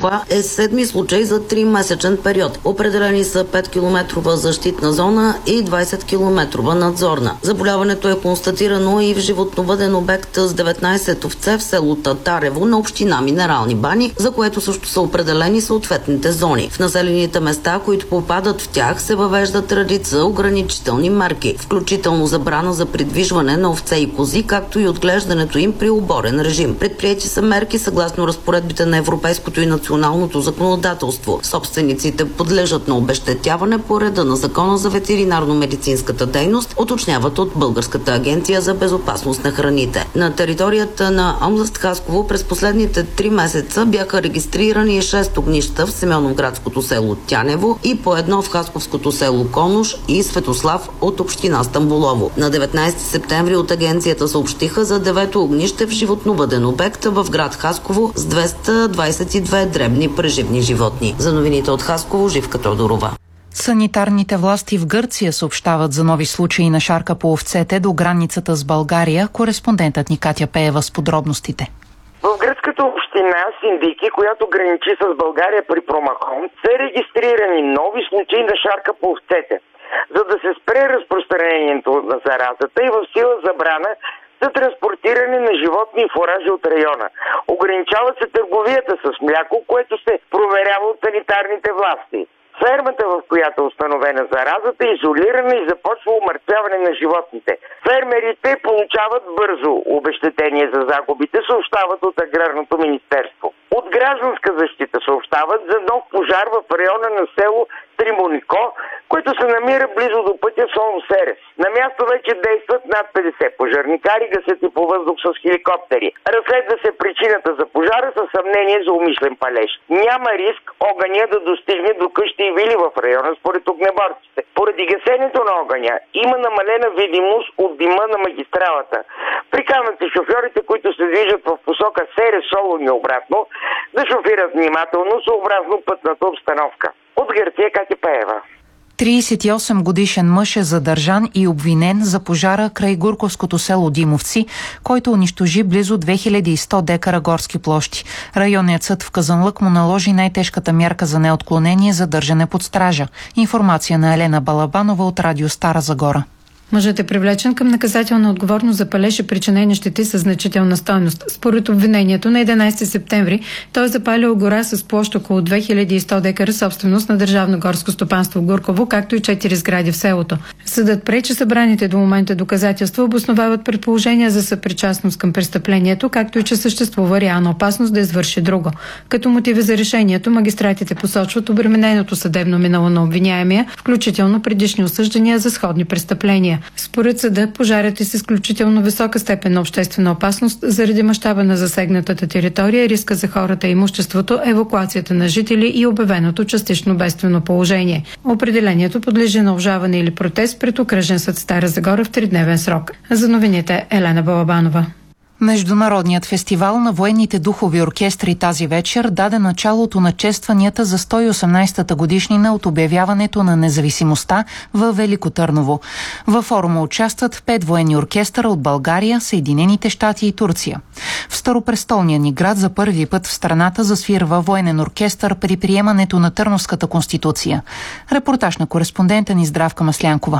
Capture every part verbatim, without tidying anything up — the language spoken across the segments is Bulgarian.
Това е седми случай за три-месечен период. Определени са пет километрова защитна зона и двайсет километрова надзорна. Заболяването е констатирано и в животновъден обект с деветнайсет овце в село Татарево на община Минерални бани, за което също са определени съответните зони. В населените места, които попадат в тях, се въвеждат редица ограничителни мерки, включително забрана за придвижване на овце и кози, както и отглеждането им при оборен режим. Предприети са мерки съгласно разпоредбите на европейското и националното законодателство. Собствениците подлежат на обезщетяване по реда на Закона за ветеринарно-медицинската дейност, уточняват от Българската агенция за безопасност на храните. На територията на област Хасково през последните три месеца бяха регистрирани шест огнища в Симеоновградското село Тянево и по едно в Хасковското село Конуш и Светослав от община Стамболово. На деветнайсети септември от агенцията съобщиха за девето огнище в животновъден обект в град Хасково с двеста двайсет и две дребни преживни животни. За новините от Хасково, Живка Тодорова. Санитарните власти в Гърция съобщават за нови случаи на шарка по овцете до границата с България. Кореспондентът ни Катя Пеева с подробностите. В гръцката община Синдики, която граничи с България при Промахон, са регистрирани нови случаи на шарка по овцете. За да се спре разпространението на заразата и в сила забрана за транспортиране на животни и фуражи от района. Ограничава се търговията с мляко, което се проверява от санитарните власти. Фермата, в която е установена заразата, е изолирана и започва умъртвяване на животните. Фермерите получават бързо обезщетение за загубите, съобщават от Аграрното министерство. От гражданска защита съобщават за нов пожар в района на село Тримонико, което се намира близо до пътя Солун-Серес. На място вече действат над петдесет пожарникари, гасят и по въздух с хеликоптери. Разследва се причината за пожара със съмнение за умишлен палеж. Няма риск огъня да достигне до къщи и вили в района според огнеборците. Поради гасенето на огъня има намалена видимост от дима на магистралата. Приканвате шофьорите, които се движат в посока Серес, Солун и обратно, да шофират внимателно съобразно пътната обстановка. От Гърция, Катя Пеева. трийсет и осем годишен мъж е задържан и обвинен за пожара край Гурковското село Димовци, който унищожи близо две хиляди и сто декара горски площи. Районният съд в Казанлък му наложи най-тежката мярка за неотклонение за държане под стража. Информация на Елена Балабанова от радио Стара Загора. Мъжът е привлечен към наказателна отговорност за палеж и причинени щети със значителна стойност. Според обвинението на единайсети септември той е запалил гора с площ около две хиляди и сто декара собственост на Държавно горско стопанство в Гурково, както и четири сгради в селото. Съдът прие, че събраните до момента доказателства обосновават предположения за съпричастност към престъплението, както и че съществува реална опасност да извърши друго. Като мотиви за решението магистратите посочват обремененото съдебно минало на обвиняемия, включително предишни осъждания за сходни престъпления. Според съда, пожарът е с изключително висока степен на обществена опасност заради мащаба на засегнатата територия, риска за хората и имуществото, евакуацията на жители и обявеното частично бедствено положение. Определението подлежи на обжалване или протест пред Окръжен съд Стара Загора в тридневен срок. За новините Елена Балабанова. Международният фестивал на военните духови оркестри тази вечер даде началото на честванията за сто и осемнайсетата годишнина от обявяването на независимостта във Велико Търново. Във форума участват пет военни оркестъра от България, Съединените щати и Турция. В старопрестолния ни град за първи път в страната засвирва военен оркестър при приемането на Търновската конституция. Репортаж на кореспондента ни Здравка Маслянкова.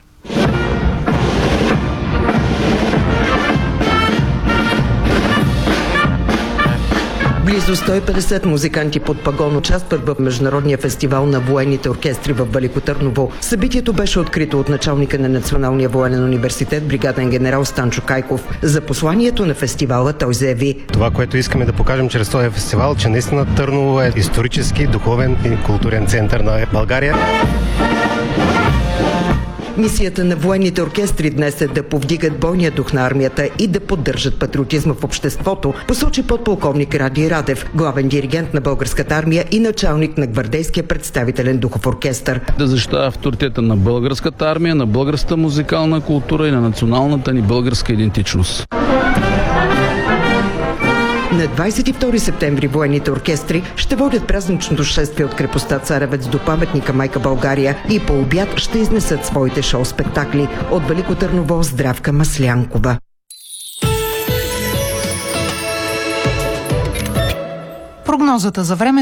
Близо сто и петдесет музиканти под пагон участват в Международния фестивал на военните оркестри в Велико Търново. Събитието беше открито от началника на Националния военен университет, бригаден генерал Станчо Кайков. За посланието на фестивала той заяви: това, което искаме да покажем чрез този фестивал, че наистина Търново е исторически, духовен и културен център на България. Мисията на военните оркестри днес е да повдигат бойния дух на армията и да поддържат патриотизма в обществото, посочи подполковник Ради Радев, главен диригент на Българската армия и началник на гвардейския представителен духов оркестър. Да защитава авторитета на Българската армия, на българската музикална култура и на националната ни българска идентичност. На двайсет и втори септември военните оркестри ще водят празничното шествие от крепостта Царевец до паметника Майка България и по обяд ще изнесат своите шоу-спектакли. От Велико Търново, Здравка Маслянкова. Прогнозата за времето